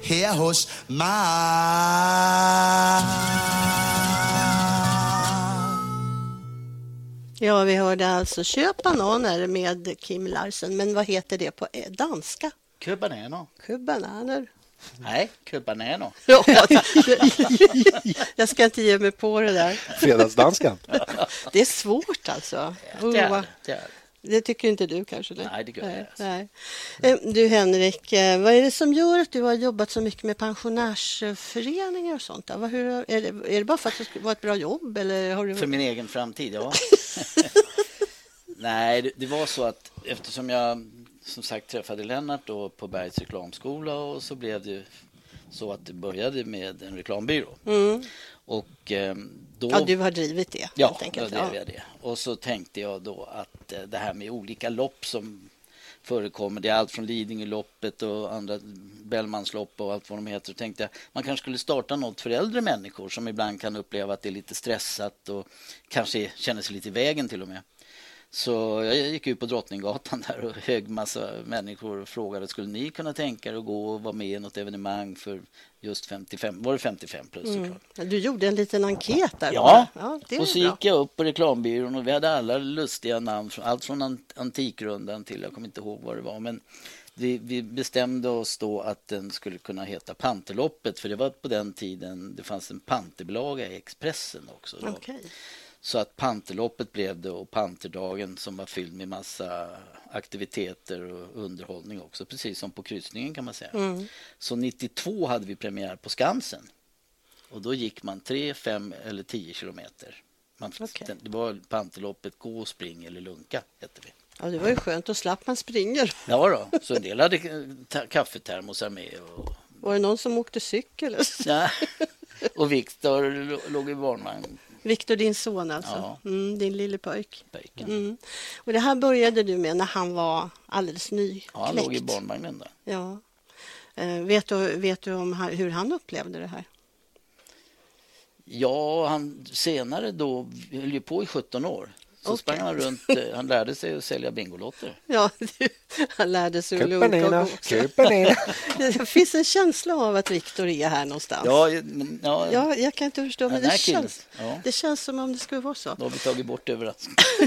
her hos mig. Ja, vi hörde alltså Köp bananer med Kim Larsen. Men vad heter det på danska? Kubanano. Kubananer. Nej, kubanano. Ja, jag ska inte ge mig på det där. Fredagsdanskan. Det är svårt alltså. Det är det. Det tycker inte du kanske? Nej, det gör jag. Nej. Du Henrik, vad är det som gör att du har jobbat så mycket med pensionärsföreningar och sånt? Är det bara för att det ska vara ett bra jobb? Eller har du... För min egen framtid, ja. Nej, det var så att eftersom jag som sagt träffade Lennart då på Bergs reklamskola, och så blev det så att det började med en reklambyrå. Och då... Ja, du har drivit det. Ja, jag drev jag det. Och så tänkte jag då att det här med olika lopp som förekommer, det är allt från Lidingöloppet och andra Bellmanslopp och allt vad de heter. Och tänkte jag, man kanske skulle starta något för äldre människor som ibland kan uppleva att det är lite stressat och kanske känner sig lite i vägen till och med. Så jag gick ut på Drottninggatan där och hög massa människor och frågade, skulle ni kunna tänka er att gå och vara med i något evenemang för just 55, var det 55 plus såklart. Du gjorde en liten enkät där. Ja, det är och så bra. gick jag upp på reklambyrån och vi hade alla lustiga namn, allt från Antikrundan till, jag kommer inte ihåg vad det var, men vi bestämde oss då att den skulle kunna heta Panterloppet, för det var på den tiden det fanns en panterbilaga i Expressen också. Okej. Så att Panterloppet blev det, och Panterdagen som var fylld med massa aktiviteter och underhållning också, precis som på kryssningen kan man säga. Så 92 hade vi premiär på Skansen, och då gick man 3, 5 eller 10 kilometer. Det var Panterloppet, gå, spring eller lunka hette vi. Ja, det var ju skönt, och slapp man springer. Ja då, så en del hade kaffetermosar med. Och... Var det någon som åkte cykel? Ja, och Viktor låg i barnvagn. Viktor, din son alltså. Ja. Din lille pojk. Pojken. Och det här började du med när han var alldeles nykläckt. Ja, han låg i barnvagnen där. Ja. Vet du om hur han upplevde det här? Ja, han senare då höll ju på i 17 år. Så sprang han runt, han lärde sig att sälja bingolotter. Ja, han lärde sig att lunka också. Det finns en känsla av att Viktor är här någonstans. Ja, jag kan inte förstå, men det känns som om det skulle vara så. Då har vi tagit bort överallt.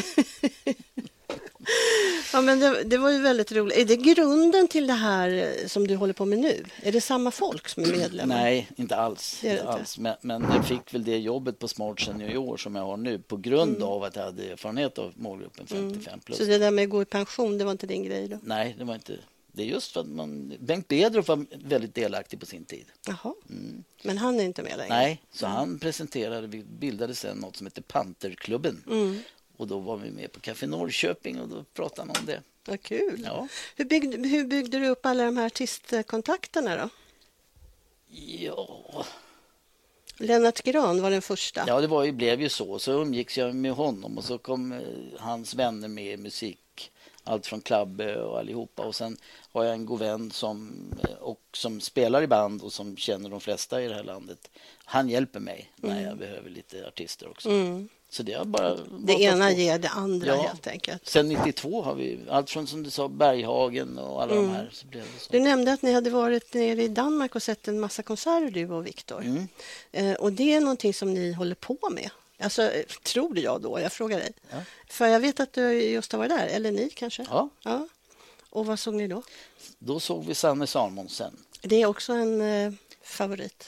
Ja, men det var ju väldigt roligt. Är det grunden till det här som du håller på med nu? Är det samma folk som är medlemmar? Nej, inte alls. Men jag fick väl det jobbet på Smart Senior som jag har nu på grund av att jag hade erfarenhet av målgruppen 55 plus. Så det där med att gå i pension, det var inte din grej då? Nej, det var inte. Det är just för att Bengt Bedroff var väldigt delaktig på sin tid. Jaha, men han är inte med längre? Nej, så han vi bildade sen något som heter Panterklubben. Och då var vi med på Café Norrköping och då pratade man om det. Vad kul. Ja. Hur byggde du upp alla de här artistkontakterna då? Ja... Lennart Gran var den första. Ja, det blev ju så. Så umgicks jag med honom och så kom hans vänner med musik. Allt från Klabbe och allihopa. Och sen har jag en god vän som spelar i band och som känner de flesta i det här landet. Han hjälper mig när jag behöver lite artister också. Så det har bara... Det ena ger det andra helt enkelt. Sen 92 har vi allt från, som du sa, Berghagen och alla de här. Så blev det så. Du nämnde att ni hade varit nere i Danmark och sett en massa konserter, du och Viktor. Och det är någonting som ni håller på med. Alltså, tror jag då? Jag frågar dig. Ja. För jag vet att du just har varit där. Eller ni kanske? Ja. Och vad såg ni då? Då såg vi Sanne Salmonsen. Det är också en favorit.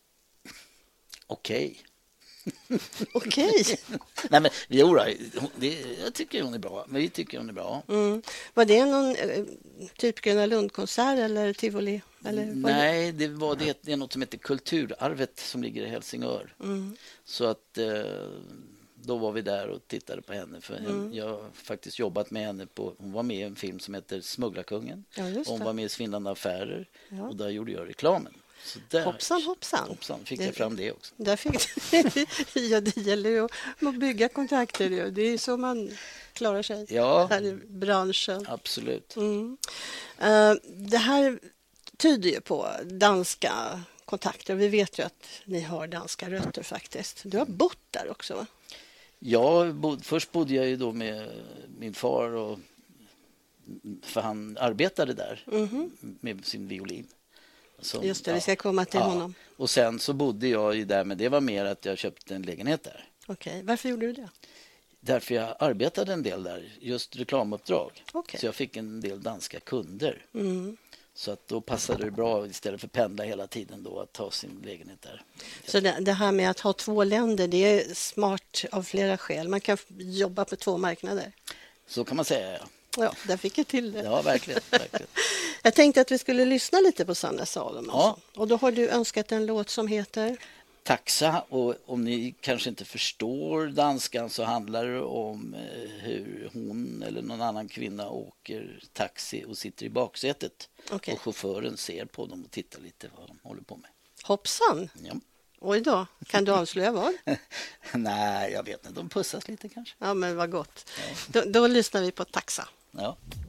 Okej. Okej. Nej, men jag tycker hon är bra. Men vi tycker hon är bra. Var det någon typ Gröna Lund-konsert eller Tivoli? Eller nej, det är något som heter Kulturarvet som ligger i Helsingör. Så att då var vi där och tittade på henne. För jag har faktiskt jobbat med henne hon var med i en film som heter Smugglarkungen. Ja, hon var med i Svindlande affärer. Och där gjorde jag reklamen. Så där, hoppsan. Fick jag fram det också. Där fick ja, det gäller ju att bygga kontakter. Det är så man klarar sig här i branschen. Absolut. Det här tyder ju på danska kontakter. Vi vet ju att ni har danska rötter faktiskt. Du har bott där också, va? Ja, först bodde jag ju då med min far för han arbetade där med sin violin. Just det, vi ska komma till honom. Och sen så bodde jag ju där, men det var mer att jag köpte en lägenhet där. Okej, varför gjorde du det? Därför jag arbetade en del där, just reklamuppdrag. Okej. Så jag fick en del danska kunder. Mm. Så att då passade det bra istället för att pendla hela tiden då att ta sin lägenhet där. Så det här med att ha 2 länder, det är smart av flera skäl. Man kan jobba på 2 marknader. Så kan man säga, ja. Ja, där fick jag till det. Ja, verkligen. Jag tänkte att vi skulle lyssna lite på Sanna Salomonsson. Ja. Och då har du önskat en låt som heter? Taxa, och om ni kanske inte förstår danskan så handlar det om hur hon eller någon annan kvinna åker taxi och sitter i baksätet. Okej. Och chauffören ser på dem och tittar lite vad de håller på med. Hoppsan! Ja. Oj då, kan du avslöja vad? Nej, jag vet inte. De pussas lite kanske. Ja, men vad gott. Då lyssnar vi på Taxa. Ja.